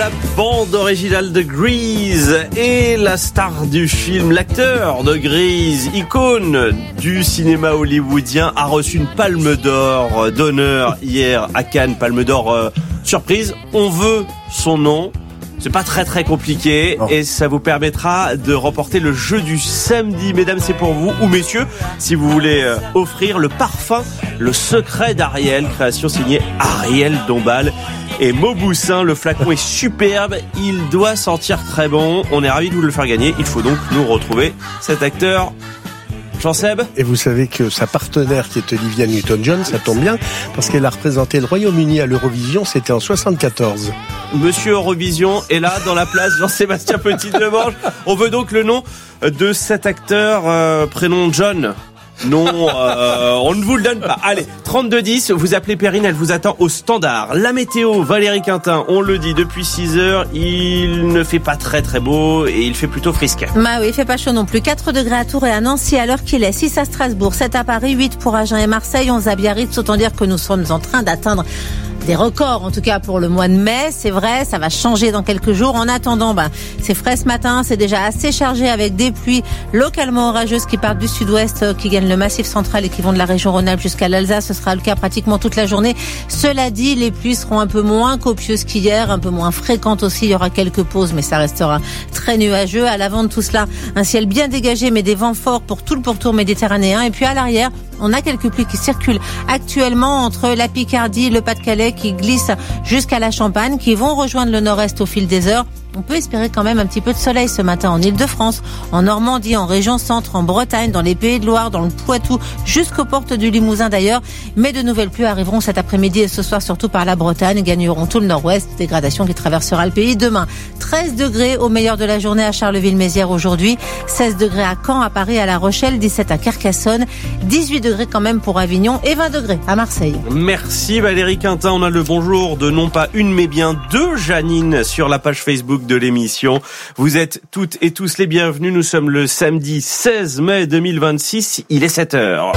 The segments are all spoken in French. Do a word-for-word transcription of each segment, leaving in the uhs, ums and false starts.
la bande originale de Grease et la star du film, l'acteur de Grease, icône du cinéma hollywoodien, a reçu une palme d'or d'honneur hier à Cannes. Palme d'or euh, surprise, on veut son nom. C'est pas très très compliqué oh. et ça vous permettra de remporter le jeu du samedi. Mesdames, c'est pour vous, ou messieurs, si vous voulez euh, offrir le parfum, le secret d'Ariel, création signée Ariel Dombal et Mauboussin. Le flacon est superbe, il doit sentir très bon. On est ravis de vous le faire gagner. Il faut donc nous retrouver cet acteur. Jean-Seb. Et vous savez que sa partenaire, qui est Olivia Newton-John, ça tombe bien, parce qu'elle a représenté le Royaume-Uni à l'Eurovision, c'était en soixante-quatorze. Monsieur Eurovision est là, dans la place, Jean-Sébastien Petit-Demange. On veut donc le nom de cet acteur, euh, prénom John. Non, euh, on ne vous le donne pas. Allez, trente-deux dix, vous appelez Perrine, elle vous attend au standard. La météo, Valérie Quintin, on le dit depuis six heures, il ne fait pas très très beau et il fait plutôt frisquet. Bah oui, il fait pas chaud non plus. quatre degrés à Tours et à Nancy à l'heure qu'il est, six à Strasbourg, sept à Paris, huit pour Agen et Marseille, onze à Biarritz. Autant dire que nous sommes en train d'atteindre des records, en tout cas pour le mois de mai. C'est vrai, ça va changer dans quelques jours. En attendant, ben, c'est frais ce matin, c'est déjà assez chargé avec des pluies localement orageuses qui partent du sud-ouest, qui gagnent le massif central et qui vont de la région Rhône-Alpes jusqu'à l'Alsace. Ce sera le cas pratiquement toute la journée. Cela dit, les pluies seront un peu moins copieuses qu'hier, un peu moins fréquentes aussi. Il y aura quelques pauses, mais ça restera très nuageux. À l'avant de tout cela, un ciel bien dégagé, mais des vents forts pour tout le pourtour méditerranéen. Et puis à l'arrière, on a quelques pluies qui circulent actuellement entre la Picardie, le Pas-de-Calais, qui glissent jusqu'à la Champagne, qui vont rejoindre le nord-est au fil des heures. On peut espérer quand même un petit peu de soleil ce matin en Île-de-France, en Normandie, en région centre, en Bretagne, dans les Pays de Loire, dans le Poitou, jusqu'aux portes du Limousin d'ailleurs. Mais de nouvelles pluies arriveront cet après-midi et ce soir surtout par la Bretagne, gagneront tout le nord-ouest, dégradation qui traversera le pays demain. treize degrés au meilleur de la journée à Charleville-Mézières aujourd'hui, seize degrés à Caen, à Paris, à La Rochelle, dix-sept à Carcassonne, dix-huit degrés quand même pour Avignon et vingt degrés à Marseille. Merci Valérie Quintin. On a le bonjour de non pas une mais bien deux Janine sur la page Facebook de l'émission. Vous êtes toutes et tous les bienvenus. Nous sommes le samedi seize mai deux mille vingt-six. Il est sept heures.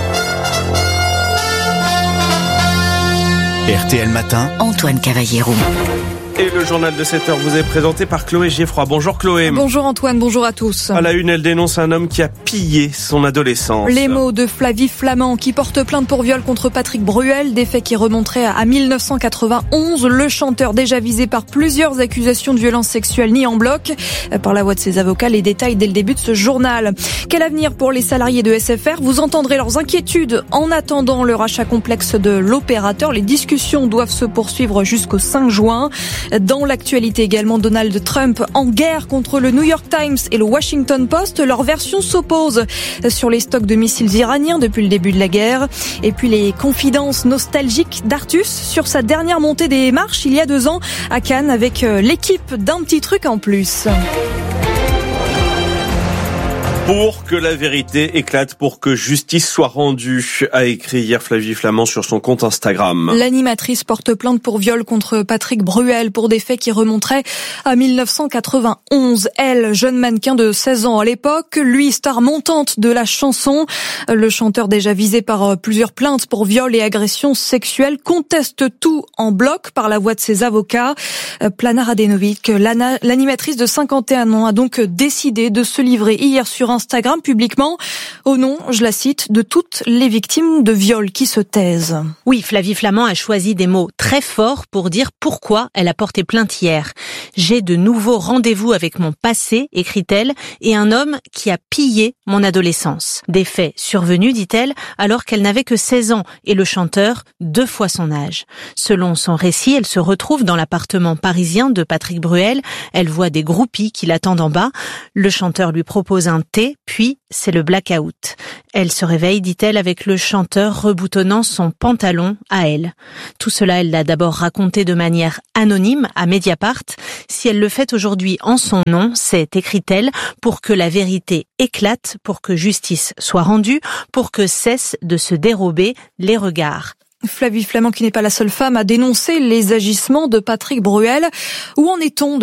R T L Matin, Antoine Cavallero. Et le journal de sept heures vous est présenté par Chloé Gieffroy. Bonjour Chloé. Bonjour Antoine, bonjour à tous. À la une, elle dénonce un homme qui a pillé son adolescence. Les mots de Flavie Flament qui porte plainte pour viol contre Patrick Bruel, des faits qui remonteraient à mille neuf cent quatre-vingt-onze. Le chanteur déjà visé par plusieurs accusations de violence sexuelle mis en bloc. Par la voix de ses avocats, les détails dès le début de ce journal. Quel avenir pour les salariés de S F R ? Vous entendrez leurs inquiétudes en attendant le rachat complexe de l'opérateur. Les discussions doivent se poursuivre jusqu'au cinq juin. Dans l'actualité également, Donald Trump en guerre contre le New York Times et le Washington Post. Leurs versions s'opposent sur les stocks de missiles iraniens depuis le début de la guerre. Et puis les confidences nostalgiques d'Artus sur sa dernière montée des marches il y a deux ans à Cannes avec l'équipe d'un petit truc en plus. Pour que la vérité éclate, pour que justice soit rendue, a écrit hier Flavie Flament sur son compte Instagram. L'animatrice porte plainte pour viol contre Patrick Bruel pour des faits qui remonteraient à mille neuf cent quatre-vingt-onze. Elle, jeune mannequin de seize ans à l'époque, lui, star montante de la chanson. Le chanteur déjà visé par plusieurs plaintes pour viol et agression sexuelle conteste tout en bloc par la voix de ses avocats. Plana Radenovic, l'animatrice de cinquante et un ans, a donc décidé de se livrer hier sur Instagram publiquement au nom, je la cite, de toutes les victimes de viol qui se taisent. Oui, Flavie Flament a choisi des mots très forts pour dire pourquoi elle a porté plainte hier. J'ai de nouveaux rendez-vous avec mon passé, écrit-elle, et un homme qui a pillé mon adolescence. Des faits survenus, dit-elle, alors qu'elle n'avait que seize ans et le chanteur deux fois son âge. Selon son récit, elle se retrouve dans l'appartement parisien de Patrick Bruel. Elle voit des groupies qui l'attendent en bas. Le chanteur lui propose un thé, puis c'est le blackout. Elle se réveille, dit-elle, avec le chanteur reboutonnant son pantalon à elle. Tout cela, elle l'a d'abord raconté de manière anonyme à Mediapart. Si elle le fait aujourd'hui en son nom, c'est, écrit-elle, pour que la vérité éclate, pour que justice soit rendue, pour que cessent de se dérober les regards. Flavie Flament, qui n'est pas la seule femme à dénoncer les agissements de Patrick Bruel. Où en est-on de l'affaire ?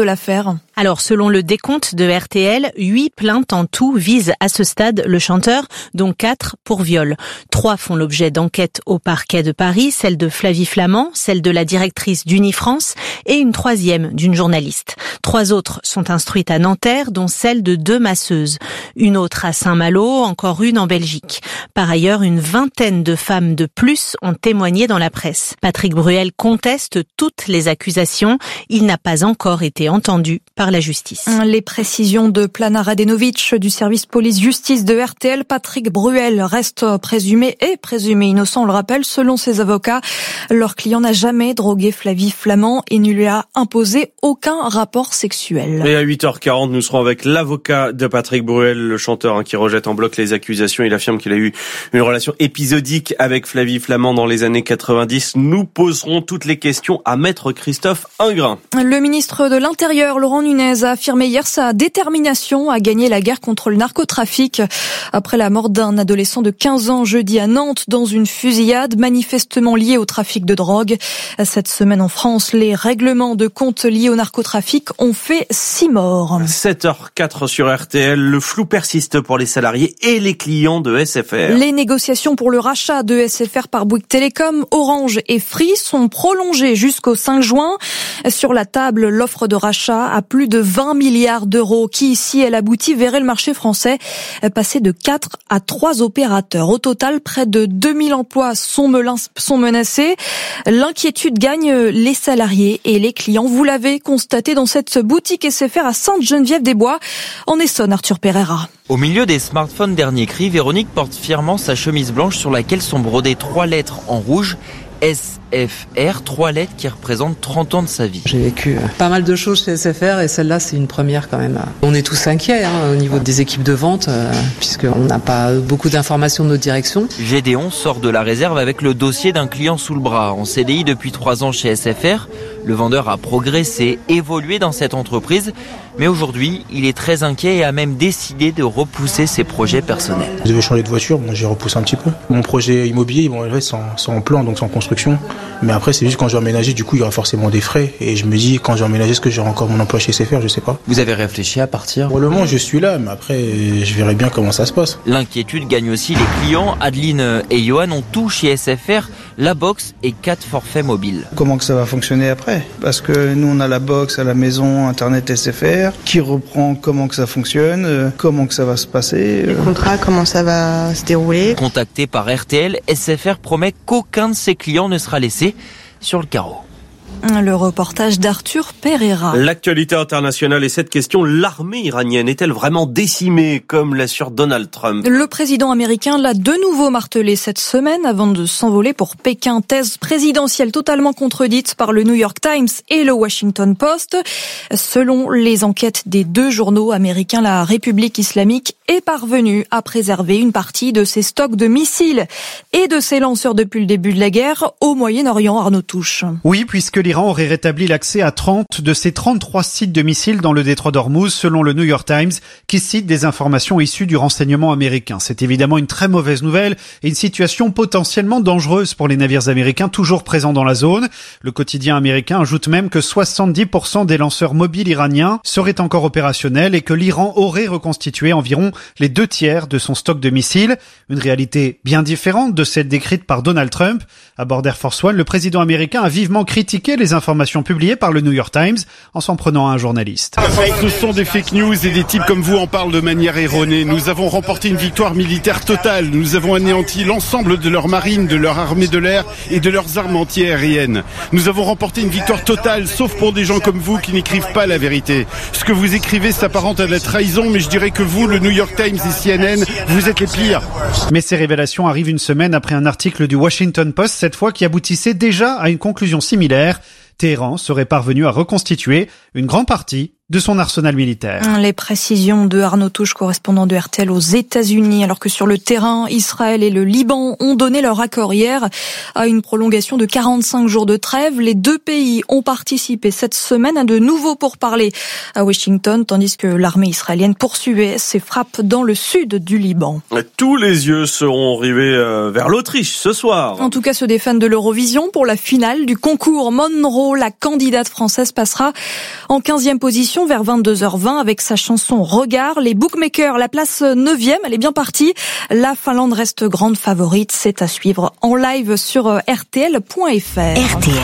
Alors, selon le décompte de R T L, huit plaintes en tout visent à ce stade le chanteur, dont quatre pour viol. Trois font l'objet d'enquêtes au parquet de Paris, celle de Flavie Flament, celle de la directrice d'Unifrance et une troisième d'une journaliste. Trois autres sont instruites à Nanterre, dont celle de deux masseuses. Une autre à Saint-Malo, encore une en Belgique. Par ailleurs, une vingtaine de femmes de plus ont témoigné dans la presse. Patrick Bruel conteste toutes les accusations. Il n'a pas encore été entendu par la justice. Les précisions de Plana Radenovic du service police-justice de R T L. Patrick Bruel reste présumé et présumé innocent, on le rappelle, selon ses avocats. Leur client n'a jamais drogué Flavie Flament et ne lui a imposé aucun rapport sexuel. Et à huit heures quarante, nous serons avec l'avocat de Patrick Bruel, le chanteur hein, qui rejette en bloc les accusations. Il affirme qu'il a eu une relation épisodique avec Flavie Flament dans les années quatre-vingt-dix. Nous poserons toutes les questions à maître Christophe Ingrin. Le ministre de l'Intérieur, Laurent Nunez, a affirmé hier sa détermination à gagner la guerre contre le narcotrafic. Après la mort d'un adolescent de quinze ans jeudi à Nantes dans une fusillade manifestement liée au trafic de drogue. Cette semaine en France, les règlements de compte liés au narcotrafic ont fait six morts. sept heures quatre sur R T L, le flou persiste pour les salariés et les clients de S F R. Les négociations pour le rachat de S F R par Bouygues Télécom, Orange et Free sont prolongées jusqu'au cinq juin. Sur la table, l'offre de rachat à plus de vingt milliards d'euros qui, si elle aboutit, verrait le marché français passer de quatre à trois opérateurs. Au total, près de deux mille emplois sont menacés. L'inquiétude gagne les salariés et les clients. Vous l'avez constaté dans cette boutique S F R à Sainte-Geneviève-des-Bois, en Essonne, Arthur Pereira. Au milieu des smartphones dernier cri, Véronique porte fièrement sa chemise blanche sur laquelle sont brodées trois lettres en rouge. S F R, trois lettres qui représentent trente ans de sa vie. J'ai vécu pas mal de choses chez S F R et celle-là c'est une première quand même. On est tous inquiets hein, au niveau des équipes de vente euh, puisqu'on n'a pas beaucoup d'informations de notre direction. Gédéon sort de la réserve avec le dossier d'un client sous le bras. En C D I depuis trois ans chez S F R, le vendeur a progressé, évolué dans cette entreprise, mais aujourd'hui il est très inquiet et a même décidé de repousser ses projets personnels. Je devais changer de voiture, bon, j'ai repoussé un petit peu. Mon projet immobilier, bon, c'est en, c'est en plan, donc c'est en construction. Mais après, c'est juste quand je vais emménager, du coup, il y aura forcément des frais. Et je me dis, quand je vais emménager, est-ce que j'aurai encore mon emploi chez S F R? Je sais pas. Vous avez réfléchi à partir? Pour le moment, je suis là, mais après, je verrai bien comment ça se passe. L'inquiétude gagne aussi les clients. Adeline et Johan ont tout chez S F R, la box et quatre forfaits mobiles. Comment que ça va fonctionner après? Parce que nous, on a la box à la maison, Internet S F R, qui reprend comment que ça fonctionne, comment que ça va se passer. Les contrats, comment ça va se dérouler. Contacté par R T L, S F R promet qu'aucun de ses clients ne sera laissé sur le carreau. Le reportage d'Arthur Pereira. L'actualité internationale et cette question, l'armée iranienne est-elle vraiment décimée, comme l'assure Donald Trump? Le président américain l'a de nouveau martelé cette semaine avant de s'envoler pour Pékin. Thèse présidentielle totalement contredite par le New York Times et le Washington Post. Selon les enquêtes des deux journaux américains, la République islamique est parvenue à préserver une partie de ses stocks de missiles et de ses lanceurs depuis le début de la guerre au Moyen-Orient. Arnaud Touche. Oui, puisque l'Iran aurait rétabli l'accès à trente de ses trente-trois sites de missiles dans le détroit d'Ormuz, selon le New York Times, qui cite des informations issues du renseignement américain. C'est évidemment une très mauvaise nouvelle et une situation potentiellement dangereuse pour les navires américains toujours présents dans la zone. Le quotidien américain ajoute même que soixante-dix pour cent des lanceurs mobiles iraniens seraient encore opérationnels et que l'Iran aurait reconstitué environ les deux tiers de son stock de missiles. Une réalité bien différente de celle décrite par Donald Trump. À bord d'Air Force One, le président américain a vivement critiqué les informations publiées par le New York Times en s'en prenant à un journaliste. Ce sont des fake news et des types comme vous en parlent de manière erronée. Nous avons remporté une victoire militaire totale. Nous avons anéanti l'ensemble de leur marine, de leur armée de l'air et de leurs armes anti-aériennes. Nous avons remporté une victoire totale, sauf pour des gens comme vous qui n'écrivent pas la vérité. Ce que vous écrivez s'apparente à de la trahison, mais je dirais que vous, le New York Times et C N N, vous êtes les pires. Mais ces révélations arrivent une semaine après un article du Washington Post, cette fois qui aboutissait déjà à une conclusion similaire. Téhéran serait parvenu à reconstituer une grande partie de son arsenal militaire. Les précisions de Arnaud Touche, correspondant de R T L aux États-Unis, alors que sur le terrain, Israël et le Liban ont donné leur accord hier à une prolongation de quarante-cinq jours de trêve. Les deux pays ont participé cette semaine à de nouveaux pourparlers à Washington, tandis que l'armée israélienne poursuivait ses frappes dans le sud du Liban. Tous les yeux seront rivés vers l'Autriche ce soir. En tout cas, ceux des fans de l'Eurovision pour la finale du concours Monroe. La candidate française passera en quinzième position compétition vers vingt-deux heures vingt avec sa chanson Regard. Les bookmakers, la place neuvième, elle est bien partie. La Finlande reste grande favorite. C'est à suivre en live sur R T L point F R. R T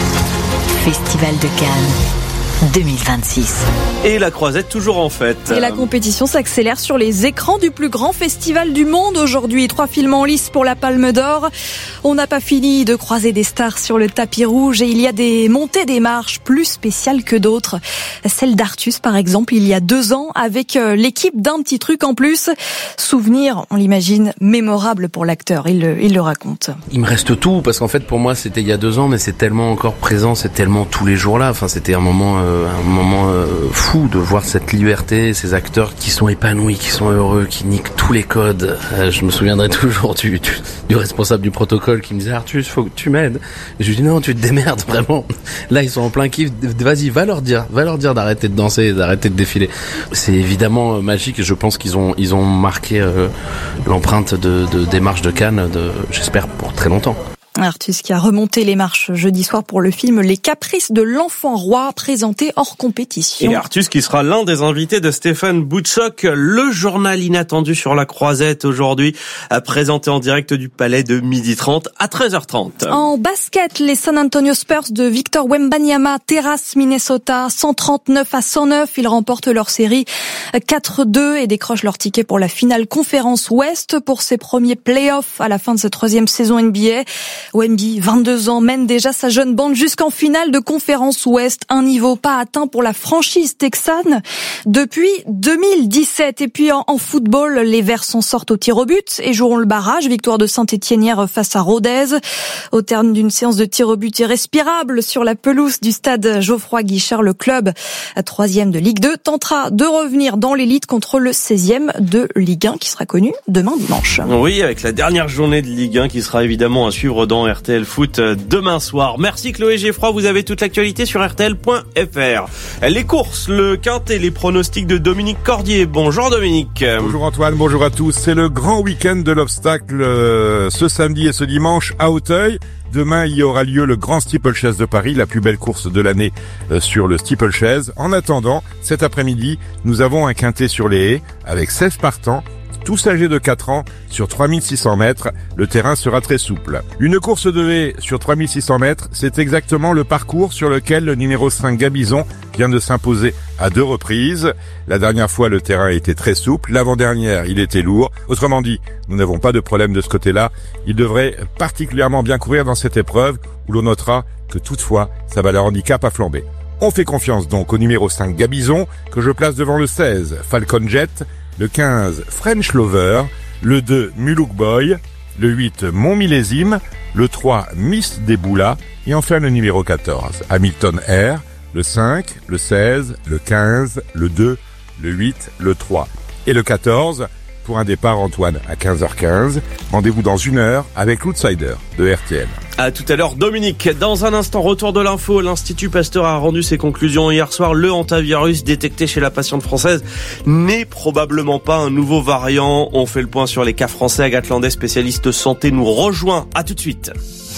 L, Festival de Cannes deux mille vingt-six. Et la croisette toujours en fête. Et la compétition s'accélère sur les écrans du plus grand festival du monde aujourd'hui. Trois films en lice pour la Palme d'Or. On n'a pas fini de croiser des stars sur le tapis rouge et il y a des montées des marches plus spéciales que d'autres. Celle d'Artus par exemple il y a deux ans avec l'équipe d'un petit truc en plus. Souvenir, on l'imagine, mémorable pour l'acteur. Il le, il le raconte. Il me reste tout parce qu'en fait pour moi c'était il y a deux ans mais c'est tellement encore présent, c'est tellement tous les jours là. Enfin c'était un moment euh, un moment euh, fou de voir cette liberté, ces acteurs qui sont épanouis, qui sont heureux, qui niquent tous les codes. Euh, je me souviendrai toujours du, du, du responsable du protocole qui me disait Artus, faut que tu m'aides. Et je lui dis non, tu te démerdes vraiment. Là ils sont en plein kiff. Vas-y, va leur dire, va leur dire d'arrêter de danser, d'arrêter de défiler. C'est évidemment magique et je pense qu'ils ont ils ont marqué euh, l'empreinte de, de des marches de Cannes, de, j'espère pour très longtemps. Artus qui a remonté les marches jeudi soir pour le film Les Caprices de l'Enfant Roi, présenté hors compétition. Et Artus qui sera l'un des invités de Stéphane Boutsock, le journal inattendu sur la croisette aujourd'hui, présenté en direct du Palais de midi trente à treize heures trente. En basket, les San Antonio Spurs de Victor Wembanyama terrassent Minnesota cent trente-neuf à cent neuf. Ils remportent leur série quatre deux et décrochent leur ticket pour la finale conférence Ouest pour ses premiers playoffs à la fin de sa troisième saison N B A. Wemby, vingt-deux ans, mène déjà sa jeune bande jusqu'en finale de conférence Ouest, un niveau pas atteint pour la franchise texane depuis deux mille dix-sept. Et puis en, en football, les Verts s'en sortent au tir au but et joueront le barrage. Victoire de Saint-Étienne hier face à Rodez. Au terme d'une séance de tir au but irrespirable sur la pelouse du stade Geoffroy Guichard, le club troisième de Ligue deux tentera de revenir dans l'élite contre le seizième de Ligue un qui sera connu demain dimanche. Oui, avec la dernière journée de Ligue un qui sera évidemment à suivre dans R T L Foot demain soir. Merci Chloé Geffroy, vous avez toute l'actualité sur R T L point F R. Les courses, le quintet, les pronostics de Dominique Cordier. Bonjour Dominique. Bonjour Antoine, bonjour à tous. C'est le grand week-end de l'obstacle euh, ce samedi et ce dimanche à Auteuil. Demain, il y aura lieu le Grand Steeplechase de Paris, la plus belle course de l'année euh, sur le Steeplechase. En attendant, cet après-midi, nous avons un quintet sur les haies avec seize partants, tous âgés de quatre ans, sur trois mille six cents mètres. Le terrain sera très souple. Une course de haies sur trois mille six cents mètres, c'est exactement le parcours sur lequel le numéro cinq Gabizon vient de s'imposer à deux reprises. La dernière fois, le terrain était très souple. L'avant-dernière, il était lourd. Autrement dit, nous n'avons pas de problème de ce côté-là. Il devrait particulièrement bien courir dans cette épreuve, où l'on notera que toutefois, sa valeur handicap a flambé. On fait confiance donc au numéro cinq Gabizon, que je place devant le seize Falcon Jet, le quinze French Lover, le deux Muluk Boy, le huit Mon Millésime, le trois Miss Deboula et enfin le numéro quatorze Hamilton Air, le cinq, le seize, le quinze, le deux, le huit, le trois et le quatorze pour un départ Antoine à quinze heures quinze. Rendez-vous dans une heure avec l'Outsider de R T L. À tout à l'heure Dominique. Dans un instant, retour de l'info. L'Institut Pasteur a rendu ses conclusions hier soir. Le hantavirus détecté chez la patiente française n'est probablement pas un nouveau variant. On fait le point sur les cas français. Agathe Landais, spécialiste santé, nous rejoint. À tout de suite.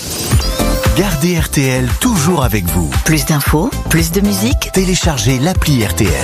Gardez R T L toujours avec vous. Plus d'infos, plus de musique. Téléchargez l'appli R T L.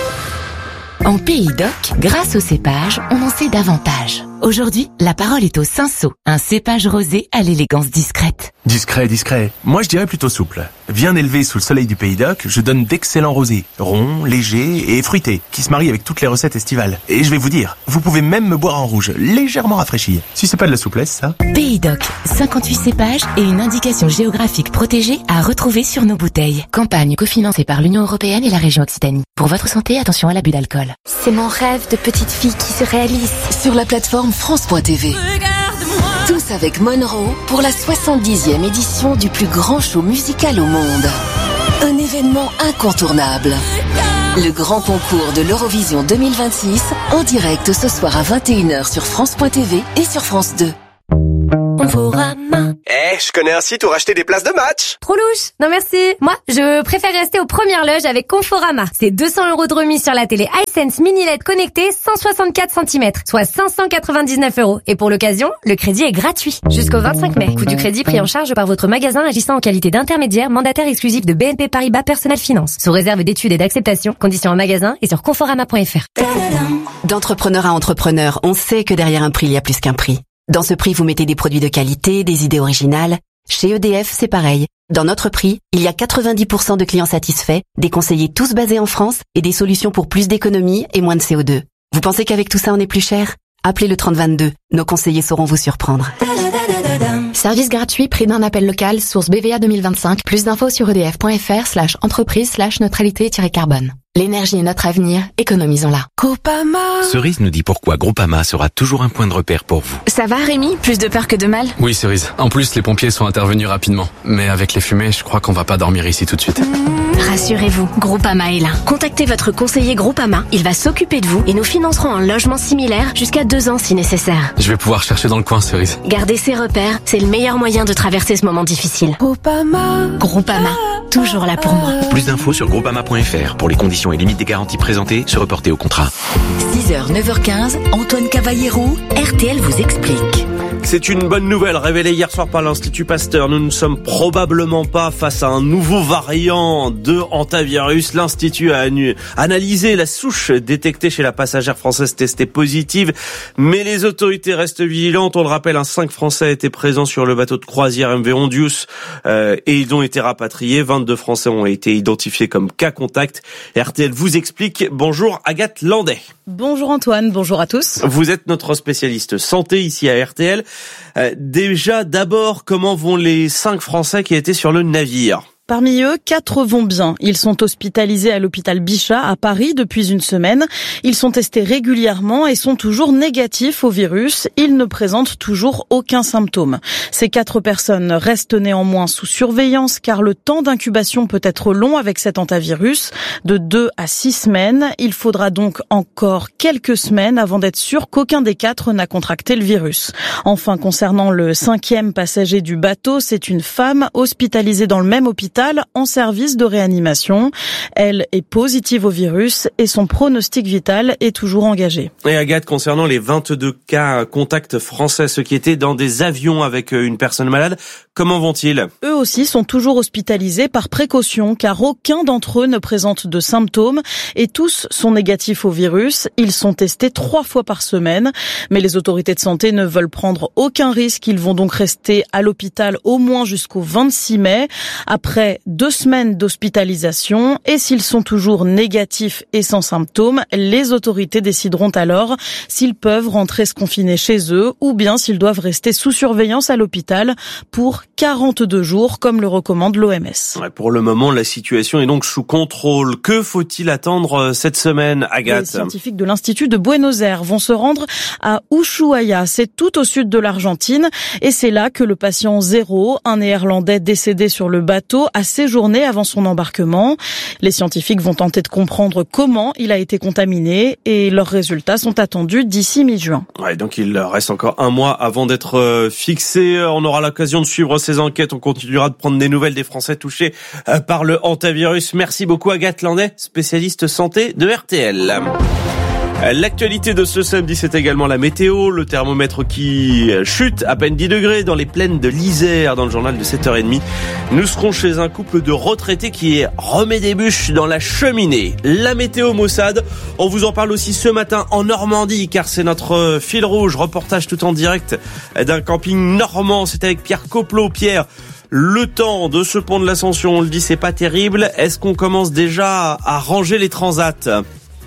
En Pays d'Oc, grâce au cépage, on en sait davantage. Aujourd'hui, la parole est au Cinsault, un cépage rosé à l'élégance discrète. Discret, discret. Moi, je dirais plutôt souple. Bien élevé sous le soleil du Pays d'Oc, je donne d'excellents rosés, ronds, légers et fruités, qui se marient avec toutes les recettes estivales. Et je vais vous dire, vous pouvez même me boire en rouge, légèrement rafraîchi. Si c'est pas de la souplesse, ça. Pays d'Oc, cinquante-huit cépages et une indication géographique protégée à retrouver sur nos bouteilles. Campagne cofinancée par l'Union européenne et la région Occitanie. Pour votre santé, attention à l'abus d'alcool. C'est mon rêve de petite fille qui se réalise. Sur la plateforme France point T V. Tous avec Monroe pour la soixante-dixième édition du plus grand show musical au monde. Un événement incontournable. Le grand concours de l'Eurovision deux mille vingt-six en direct ce soir à vingt et une heures sur France point T V et sur France deux. Conforama. Eh, je connais un site où racheter des places de match. Trop louche. Non merci. Moi, je préfère rester aux premières loges avec Conforama. C'est deux cents euros de remise sur la télé iSense Mini L E D connectée cent soixante-quatre centimètres, soit cinq cent quatre-vingt-dix-neuf euros. Et pour l'occasion, le crédit est gratuit. Jusqu'au vingt-cinq mai. Coût du crédit pris en charge par votre magasin agissant en qualité d'intermédiaire mandataire exclusif de B N P Paribas Personnel Finance. Sous réserve d'études et d'acceptation. Conditions en magasin et sur conforama point f r. D'entrepreneur à entrepreneur, on sait que derrière un prix, il y a plus qu'un prix. Dans ce prix, vous mettez des produits de qualité, des idées originales. Chez E D F, c'est pareil. Dans notre prix, il y a quatre-vingt-dix pour cent de clients satisfaits, des conseillers tous basés en France et des solutions pour plus d'économie et moins de C O deux. Vous pensez qu'avec tout ça, on est plus cher ? Appelez le trente vingt-deux. Nos conseillers sauront vous surprendre. Service gratuit, prix d'un appel local, source B V A deux mille vingt-cinq. Plus d'infos sur edf.fr slash entreprise slash neutralité-carbone. L'énergie est notre avenir, économisons-la. Groupama. Cerise nous dit pourquoi Groupama sera toujours un point de repère pour vous. Ça va Rémi ? Plus de peur que de mal ? Oui Cerise. En plus, les pompiers sont intervenus rapidement. Mais avec les fumées, je crois qu'on va pas dormir ici tout de suite. Rassurez-vous, Groupama est là. Contactez votre conseiller Groupama. Il va s'occuper de vous et nous financerons un logement similaire jusqu'à deux ans si nécessaire. Je vais pouvoir chercher dans le coin, Cerise. Gardez ses repères, c'est le meilleur moyen de traverser ce moment difficile. Groupama. Groupama, toujours là pour moi. Plus d'infos sur groupama point f r. Pour les conditions et limites des garanties présentées, se reporter au contrat. six heures, neuf heures quinze, Antoine Cavallero, R T L vous explique. C'est une bonne nouvelle révélée hier soir par l'Institut Pasteur. Nous ne sommes probablement pas face à un nouveau variant de hantavirus. L'Institut a analysé la souche détectée chez la passagère française testée positive. Mais les autorités restent vigilantes. On le rappelle, un cinq Français étaient présents sur le bateau de croisière M V Hondius euh, et ils ont été rapatriés. vingt-deux Français ont été identifiés comme cas contact. R T L vous explique. Bonjour Agathe Landais. Bonjour Antoine, bonjour à tous. Vous êtes notre spécialiste santé ici à R T L. Euh, déjà, d'abord, comment vont les cinq Français qui étaient sur le navire ? Parmi eux, quatre vont bien. Ils sont hospitalisés à l'hôpital Bichat à Paris depuis une semaine. Ils sont testés régulièrement et sont toujours négatifs au virus. Ils ne présentent toujours aucun symptôme. Ces quatre personnes restent néanmoins sous surveillance car le temps d'incubation peut être long avec cet hantavirus, de deux à six semaines. Il faudra donc encore quelques semaines avant d'être sûr qu'aucun des quatre n'a contracté le virus. Enfin, concernant le cinquième passager du bateau, c'est une femme hospitalisée dans le même hôpital en service de réanimation. Elle est positive au virus et son pronostic vital est toujours engagé. Et Agathe, concernant les vingt-deux cas contacts français, ceux qui étaient dans des avions avec une personne malade, comment vont-ils ? Eux aussi sont toujours hospitalisés par précaution car aucun d'entre eux ne présente de symptômes et tous sont négatifs au virus. Ils sont testés trois fois par semaine, mais les autorités de santé ne veulent prendre aucun risque. Ils vont donc rester à l'hôpital au moins jusqu'au vingt-six mai. Après deux semaines d'hospitalisation et s'ils sont toujours négatifs et sans symptômes, les autorités décideront alors s'ils peuvent rentrer se confiner chez eux ou bien s'ils doivent rester sous surveillance à l'hôpital pour quarante-deux jours comme le recommande l'O M S. Ouais, pour le moment, la situation est donc sous contrôle. Que faut-il attendre cette semaine, Agathe ? Les scientifiques de l'Institut de Buenos Aires vont se rendre à Ushuaia, c'est tout au sud de l'Argentine et c'est là que le patient zéro, un Néerlandais décédé sur le bateau, a séjourné avant son embarquement. Les scientifiques vont tenter de comprendre comment il a été contaminé et leurs résultats sont attendus d'ici mi-juin. Ouais, donc il reste encore un mois avant d'être fixé. On aura l'occasion de suivre ces enquêtes. On continuera de prendre des nouvelles des Français touchés par le hantavirus. Merci beaucoup Agathe Landais, spécialiste santé de R T L. L'actualité de ce samedi, c'est également la météo. Le thermomètre qui chute à peine dix degrés dans les plaines de l'Isère. Dans le journal de sept heures trente, nous serons chez un couple de retraités qui remet des bûches dans la cheminée. La météo Mossad, on vous en parle aussi ce matin en Normandie, car c'est notre fil rouge. Reportage tout en direct d'un camping normand. C'est avec Pierre Coplot. Pierre, le temps de ce pont de l'Ascension, on le dit, c'est pas terrible. Est-ce qu'on commence déjà à ranger les transats ?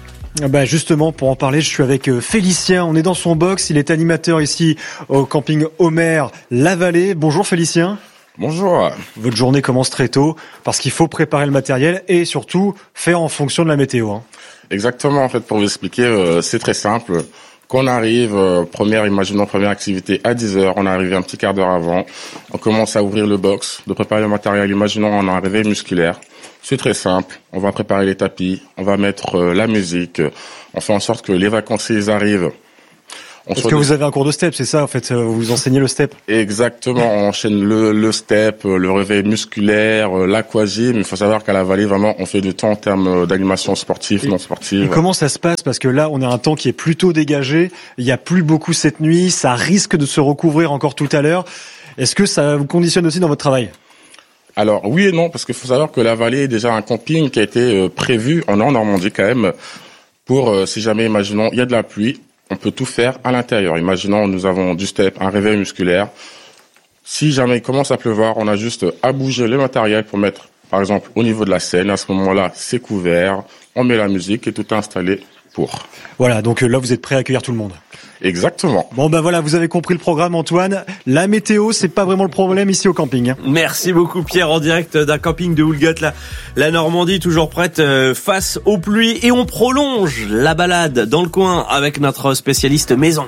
Ben justement, pour en parler, je suis avec Félicien. On est dans son box. Il est animateur ici au camping Homer La Vallée. Bonjour Félicien. Bonjour. Votre journée commence très tôt parce qu'il faut préparer le matériel et surtout faire en fonction de la météo. Hein. Exactement. En fait, pour vous expliquer, euh, c'est très simple. Quand on arrive, euh, première, imaginons première activité à dix heures, on est arrivé un petit quart d'heure avant. On commence à ouvrir le box, de préparer le matériel. Imaginons on est arrivé musculaire. C'est très simple. On va préparer les tapis, on va mettre euh, la musique. On fait en sorte que les vacanciers arrivent. On Parce que vous avez un cours de step, c'est ça en fait, vous vous enseignez le step. Exactement, on enchaîne le, le step, le réveil musculaire, l'aquagym. Il faut savoir qu'à la Vallée, vraiment, on fait de tout en termes d'animation sportive, et, non sportive. Et comment ça se passe? Parce que là, on a un temps qui est plutôt dégagé, il y a plus beaucoup cette nuit, ça risque de se recouvrir encore tout à l'heure. Est-ce que ça vous conditionne aussi dans votre travail? Alors oui et non, parce qu'il faut savoir que la Vallée est déjà un camping qui a été prévu en Normandie quand même, pour si jamais, imaginons, il y a de la pluie, on peut tout faire à l'intérieur. Imaginons, nous avons du step, un réveil musculaire. Si jamais il commence à pleuvoir, on a juste à bouger le matériel pour mettre, par exemple, au niveau de la scène. À ce moment-là, c'est couvert, on met la musique et tout est installé pour. Voilà, donc là, vous êtes prêt à accueillir tout le monde. Exactement. Bon ben voilà, vous avez compris le programme, Antoine. La météo, c'est pas vraiment le problème ici au camping. Merci beaucoup Pierre, en direct d'un camping de Houlgat, la, la Normandie, toujours prête euh, face aux pluies. Et on prolonge la balade dans le coin avec notre spécialiste maison.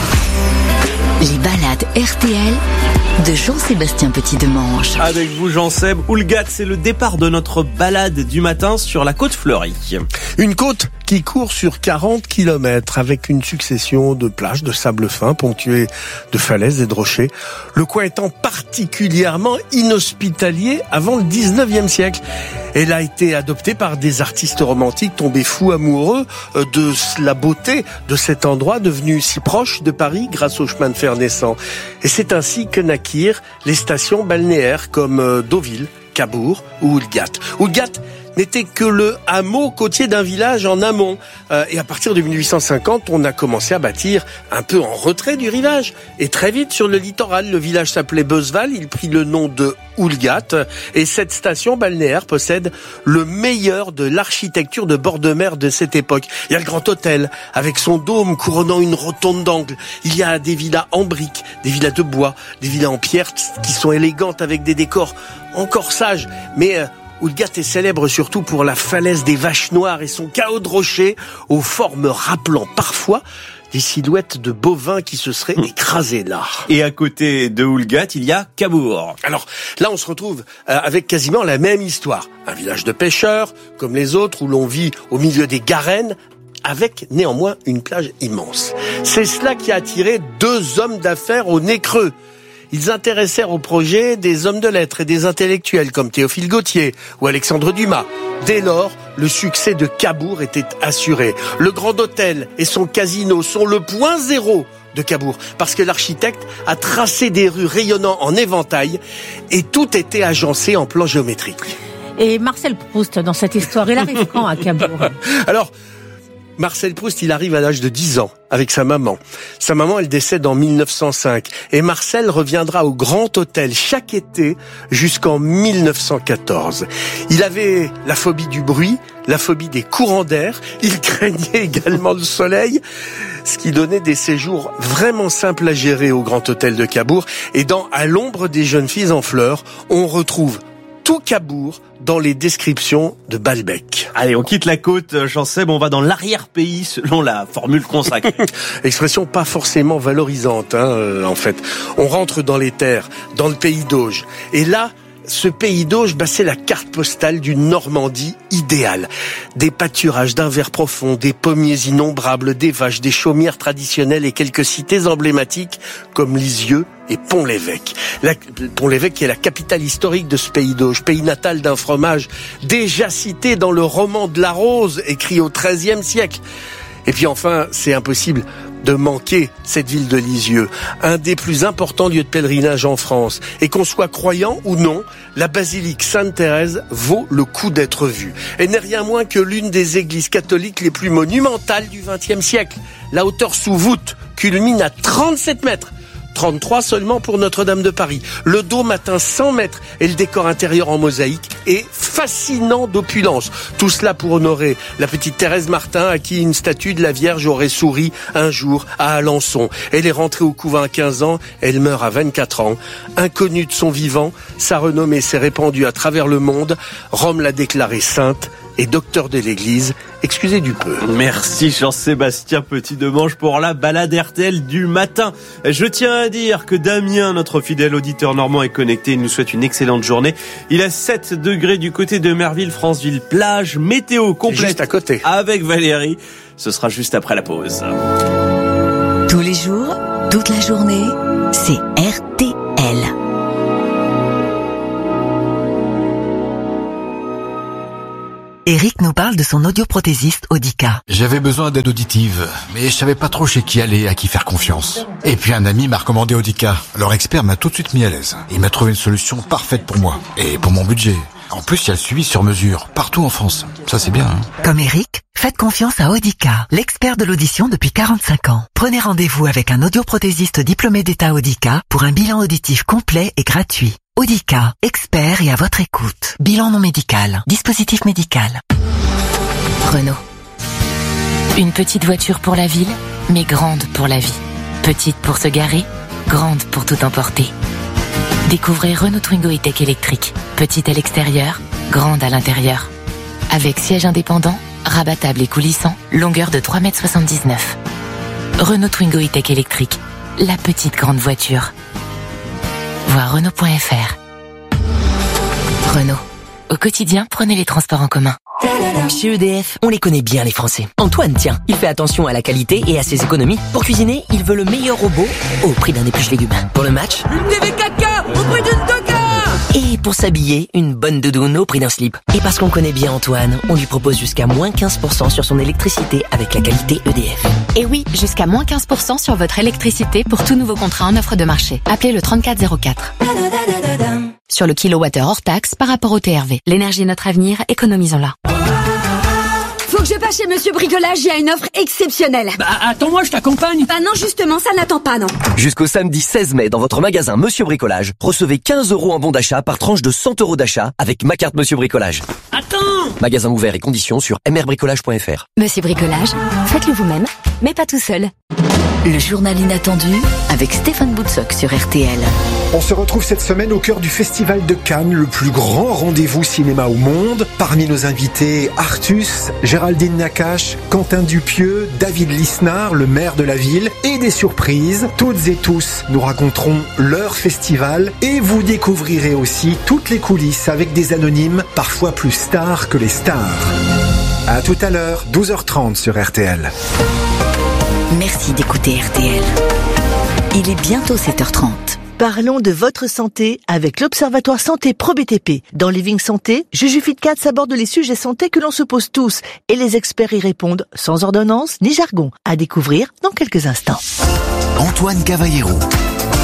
Les balades R T L de Jean-Sébastien Petit-Demange. Avec vous Jean-Seb, Houlgat, c'est le départ de notre balade du matin sur la côte fleurie. Une côte qui court sur quarante kilomètres avec une succession de plages de sable fin ponctuées de falaises et de rochers. Le coin étant particulièrement inhospitalier avant le dix-neuvième siècle. Elle a été adoptée par des artistes romantiques tombés fous amoureux de la beauté de cet endroit devenu si proche de Paris grâce au chemin de fer naissant. Et c'est ainsi que naquirent les stations balnéaires comme Deauville, Cabourg ou Houlgat. Houlgat n'était que le hameau côtier d'un village en amont. Euh, et à partir de mille huit cent cinquante, on a commencé à bâtir un peu en retrait du rivage. Et très vite, sur le littoral, le village s'appelait Beuzeval. Il prit le nom de Houlgat. Et cette station balnéaire possède le meilleur de l'architecture de bord de mer de cette époque. Il y a le Grand Hôtel, avec son dôme couronnant une rotonde d'angle. Il y a des villas en briques, des villas de bois, des villas en pierre qui sont élégantes avec des décors en corsage. Mais... Euh, Houlgat est célèbre surtout pour la falaise des Vaches Noires et son chaos de rochers aux formes rappelant parfois des silhouettes de bovins qui se seraient écrasés là. Et à côté de Houlgat, il y a Cabourg. Alors là, on se retrouve avec quasiment la même histoire. Un village de pêcheurs, comme les autres, où l'on vit au milieu des Garennes, avec néanmoins une plage immense. C'est cela qui a attiré deux hommes d'affaires au nez creux. Ils intéressèrent au projet des hommes de lettres et des intellectuels comme Théophile Gautier ou Alexandre Dumas. Dès lors, le succès de Cabourg était assuré. Le Grand Hôtel et son casino sont le point zéro de Cabourg, parce que l'architecte a tracé des rues rayonnant en éventail et tout était agencé en plan géométrique. Et Marcel Proust, dans cette histoire, il arrive quand à Cabourg? Alors, Marcel Proust, il arrive à l'âge de dix ans avec sa maman. Sa maman, elle décède en mille neuf cent cinq. Et Marcel reviendra au Grand Hôtel chaque été jusqu'en mille neuf cent quatorze. Il avait la phobie du bruit, la phobie des courants d'air. Il craignait également le soleil, ce qui donnait des séjours vraiment simples à gérer au Grand Hôtel de Cabourg. Et dans À l'ombre des jeunes filles en fleurs, on retrouve tout Cabourg dans les descriptions de Balbec. Allez, on quitte la côte, Jean-Seb, on va dans l'arrière-pays selon la formule consacrée. Expression pas forcément valorisante, hein, euh, en fait. On rentre dans les terres, dans le pays d'Auge. Et là, ce pays d'Auge, bah, c'est la carte postale d'une Normandie idéale. Des pâturages d'un vert profond, des pommiers innombrables, des vaches, des chaumières traditionnelles et quelques cités emblématiques comme Lisieux et Pont-l'Évêque. La, Pont-l'Évêque qui est la capitale historique de ce pays d'Auge, pays natal d'un fromage déjà cité dans le roman de la Rose, écrit au treizième siècle. Et puis enfin, c'est impossible de manquer cette ville de Lisieux, un des plus importants lieux de pèlerinage en France. Et qu'on soit croyant ou non, la basilique Sainte-Thérèse vaut le coup d'être vue. Elle n'est rien moins que l'une des églises catholiques les plus monumentales du vingtième siècle. La hauteur sous voûte culmine à trente-sept mètres. trente-trois seulement pour Notre-Dame de Paris. Le dôme atteint cent mètres et le décor intérieur en mosaïque est fascinant d'opulence. Tout cela pour honorer la petite Thérèse Martin à qui une statue de la Vierge aurait souri un jour à Alençon. Elle est rentrée au couvent à quinze ans, elle meurt à vingt-quatre ans. Inconnue de son vivant, sa renommée s'est répandue à travers le monde. Rome l'a déclarée sainte et docteur de l'Église. Excusez du peu. Merci Jean-Sébastien Petit-Demange pour la balade R T L du matin. Je tiens à dire que Damien, notre fidèle auditeur normand, est connecté. Il nous souhaite une excellente journée. Il a sept degrés du côté de Merville, Franceville, plage, météo complète. Juste à côté. Avec Valérie. Ce sera juste après la pause. Tous les les jours, toute la journée, c'est R T L. Eric nous parle de son audioprothésiste Audica. J'avais besoin d'aide auditive, mais je savais pas trop chez qui aller, à qui faire confiance. Et puis un ami m'a recommandé Audica. Leur expert m'a tout de suite mis à l'aise. Il m'a trouvé une solution parfaite pour moi et pour mon budget. En plus, il y a le suivi sur mesure, partout en France. Ça, c'est bien, hein. Comme Eric, faites confiance à Audica, l'expert de l'audition depuis quarante-cinq ans. Prenez rendez-vous avec un audioprothésiste diplômé d'État Audica pour un bilan auditif complet et gratuit. Audica, expert et à votre écoute. Bilan non médical, dispositif médical. Renault. Une petite voiture pour la ville, mais grande pour la vie. Petite pour se garer, grande pour tout emporter. Découvrez Renault Twingo E-Tech électrique. Petite à l'extérieur, grande à l'intérieur. Avec siège indépendant, rabattable et coulissant, longueur de trois mètres soixante-dix-neuf. Renault Twingo E-Tech électrique. La petite grande voiture. Voir Renault point F R. Renault. Au quotidien, prenez les transports en commun. Chez E D F, on les connaît bien les Français. Antoine, tiens, il fait attention à la qualité et à ses économies. Pour cuisiner, il veut le meilleur robot au prix d'un épluche légumes. Pour le match, une T V caca au prix d'une toca. Et pour s'habiller, une bonne doudoune au prix d'un slip. Et parce qu'on connaît bien Antoine, on lui propose jusqu'à moins quinze pour cent sur son électricité avec la qualité E D F. Et oui, jusqu'à moins quinze pour cent sur votre électricité pour tout nouveau contrat en offre de marché. Appelez le trente-quatre zéro quatre. Sur le kilowattheure hors taxe par rapport au T R V. L'énergie est notre avenir, économisons-la. Faut que je passe chez Monsieur Bricolage, il y a une offre exceptionnelle. Bah attends-moi, je t'accompagne. Bah non, justement, ça n'attend pas, non. Jusqu'au samedi seize mai, dans votre magasin Monsieur Bricolage, recevez quinze euros en bon d'achat par tranche de cent euros d'achat avec ma carte Monsieur Bricolage. Attends. Magasin ouvert et conditions sur m r bricolage point f r. Monsieur Bricolage, faites-le vous-même, mais pas tout seul. Le journal inattendu avec Stéphane Boutsock sur R T L. On se retrouve cette semaine au cœur du Festival de Cannes, le plus grand rendez-vous cinéma au monde. Parmi nos invités, Artus, Géraldine Nakache, Quentin Dupieux, David Lisnard, le maire de la ville, et des surprises. Toutes et tous nous raconteront leur festival et vous découvrirez aussi toutes les coulisses avec des anonymes, parfois plus stars que les stars. À tout à l'heure, douze heures trente sur R T L. Merci d'écouter R T L. Il est bientôt sept heures trente. Parlons de votre santé avec l'Observatoire Santé Pro B T P. Dans Living Santé, Juju Fitcats aborde les sujets santé que l'on se pose tous et les experts y répondent sans ordonnance ni jargon. À découvrir dans quelques instants. Antoine Cavallero.